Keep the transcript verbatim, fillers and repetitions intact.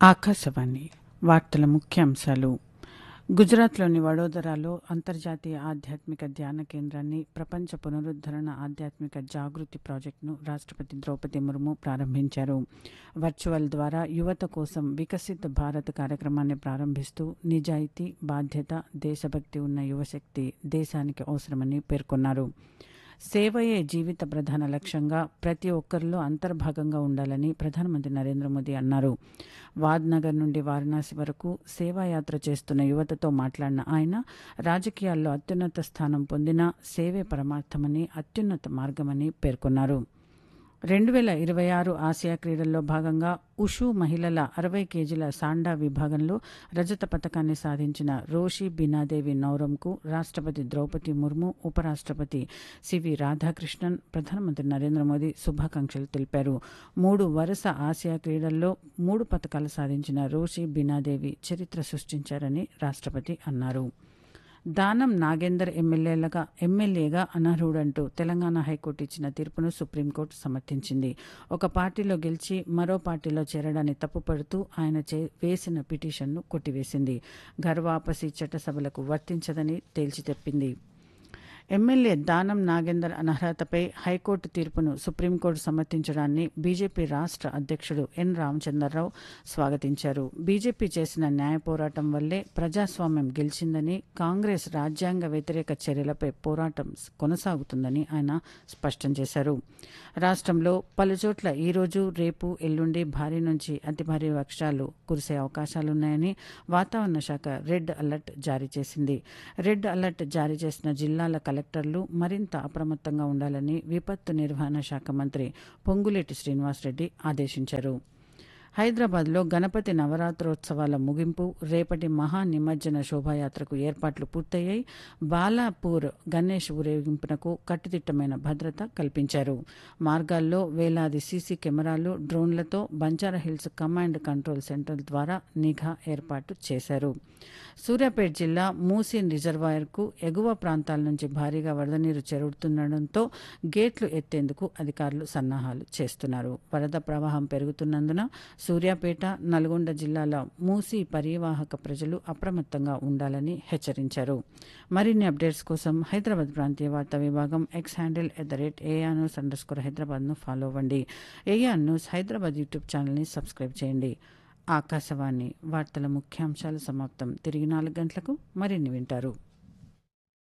ఆకాశవాణి వార్తల ముఖ్యాంశాలు. గుజరాత్లోని వడోదరాలో అంతర్జాతీయ ఆధ్యాత్మిక ధ్యాన కేంద్రాన్ని, ప్రపంచ పునరుద్ధరణ ఆధ్యాత్మిక జాగృతి ప్రాజెక్టును రాష్ట్రపతి ద్రౌపది ముర్ము ప్రారంభించారు. వర్చువల్ ద్వారా యువత కోసం వికసిత్ భారత్ కార్యక్రమాన్ని ప్రారంభిస్తూ నిజాయితీ, బాధ్యత, దేశభక్తి ఉన్న యువశక్తి దేశానికి అవసరమని పేర్కొన్నారు. సేవయే జీవిత ప్రధాన లక్ష్యంగా ప్రతి ఒక్కరిలో అంతర్భాగంగా ఉండాలని ప్రధానమంత్రి నరేంద్ర మోదీ అన్నారు. వాద్నగర్ నుండి వారణాసి వరకు సేవాయాత్ర చేస్తున్న యువతతో మాట్లాడిన ఆయన, రాజకీయాల్లో అత్యున్నత స్థానం పొందిన సేవే పరమార్థమని, అత్యున్నత మార్గమని పేర్కొన్నారు. రెండు వేల ఇరవై ఆరు ఆసియా క్రీడల్లో భాగంగా ఉషు మహిళల అరవై కేజీల సాండా విభాగంలో రజత పతకాన్ని సాధించిన రోషి బీనాదేవి నౌరంకు రాష్ట్రపతి ద్రౌపది ముర్ము, ఉపరాష్ట్రపతి సివి రాధాకృష్ణన్, ప్రధానమంత్రి నరేంద్ర మోదీ శుభాకాంక్షలు తెలిపారు. మూడు వరుస ఆసియా క్రీడల్లో మూడు పతకాలు సాధించిన రోషి బీనాదేవి చరిత్ర సృష్టించారని రాష్ట్రపతి అన్నారు. దానం నాగేందర్ ఎమ్మెల్యేలుగా ఎమ్మెల్యేగా అనర్హుడంటూ తెలంగాణ హైకోర్టు ఇచ్చిన తీర్పును సుప్రీంకోర్టు సమర్థించింది. ఒక పార్టీలో గెలిచి మరో పార్టీలో చేరడాన్ని తప్పుపడుతూ ఆయన చే వేసిన పిటిషన్ను కొట్టివేసింది. ఘర్ వాపసీ చట్టసభలకు వర్తించదని తేల్చి చెప్పింది. ఎమ్మెల్యే దానం నాగేందర్ అనర్హతపై హైకోర్టు తీర్పును సుప్రీంకోర్టు సమర్థించడాన్ని బీజేపీ రాష్ట్ర అధ్యక్షుడు ఎన్ రామచంద్రరావు స్వాగతించారు. బీజేపీ చేసిన న్యాయ పోరాటం వల్లే ప్రజాస్వామ్యం గెలిచిందని, కాంగ్రెస్ రాజ్యాంగ వ్యతిరేక చర్యలపై పోరాటం కొనసాగుతుందని ఆయన స్పష్టం చేశారు. రాష్ట్రంలో పలుచోట్ల ఈరోజు, రేపు, ఎల్లుండి భారీ నుంచి అతి భారీ వర్షాలు కురిసే అవకాశాలున్నాయని వాతావరణ శాఖ రెడ్ అలర్ట్ జారీ చేసింది. రెడ్ అలర్ట్ జారీ చేసిన జిల్లాల కలెక్టర్లు మరింత అప్రమత్తంగా ఉండాలని విపత్తు నిర్వహణ శాఖ మంత్రి పొంగులేటి శ్రీనివాసరెడ్డి ఆదేశించారు. హైదరాబాద్లో గణపతి నవరాత్రోత్సవాల ముగింపు, రేపటి మహా నిమజ్జన శోభాయాత్రకు ఏర్పాట్లు పూర్తయ్యాయి. బాలాపూర్ గణేష్ ఊరేగింపునకు కట్టుదిట్టమైన భద్రత కల్పించారు. మార్గాల్లో వేలాది సీసీ కెమెరాలు, డ్రోన్లతో బంజారాహిల్స్ కమాండ్ కంట్రోల్ సెంటర్ ద్వారా నిఘా ఏర్పాటు చేశారు. సూర్యాపేట జిల్లా మూసీ రిజర్వాయర్కు ఎగువ ప్రాంతాల నుంచి భారీగా వరద నీరు చేరుతుండటంతో గేట్లు ఎత్తేందుకు అధికారులు సన్నాహాలు చేస్తున్నారు. వరద ప్రవాహం పెరుగుతున్నందున సూర్యాపేట, నల్గొండ జిల్లాల మూసీ పరివాహక ప్రజలు అప్రమత్తంగా ఉండాలని హెచ్చరించారు. మరిన్ని అప్డేట్స్ కోసం హైదరాబాద్ ప్రాంతీయ వార్తా విభాగం X handle at the rate AR news under score హైదరాబాద్ను ఫాలో అవ్వండి. ఏఆర్ న్యూస్ హైదరాబాద్ యూట్యూబ్ ఛానల్ని సబ్స్క్రైబ్ చేయండి. ఆకాశవాణి వార్తల ముఖ్యాంశాలు సమాప్తం. తిరిగి నాలుగు గంటలకు మరిన్ని వింటారు.